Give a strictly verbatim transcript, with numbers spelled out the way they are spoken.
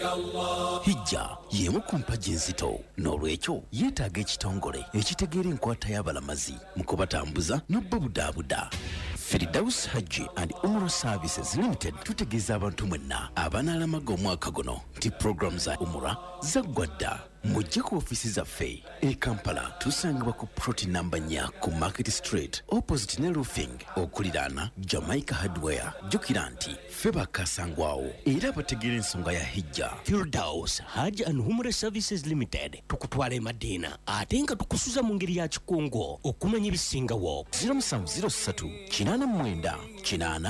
Hijja y'emu ku mpagi enzito n'olwekyo yeetaaga ekitongole ekitegeera enkwata y'abalamazi mu kubatambuza n'obbabudaabuda. Firdaus Hajji and Umrah Services Limited tutegeeza abantu mwenna abanaalamaga omwaka guno nti program za Umrah zaggwa dda. Mujje ku ofiisi zaffe e Kampala tusangibwa ku ploti namba nnya ku Market Street opposite ne roofing okuliraana Jamaica Hardware. Jjukira nti ffe bakasangwawo era bategeera ensonga ya hijja. Firdaus Hajji and Umrah Services Limited tukutwala e Madina ate nga tukusuza mu ngeri ya kikungo okumanya ebisingawo. zero seven zero three eight nine nine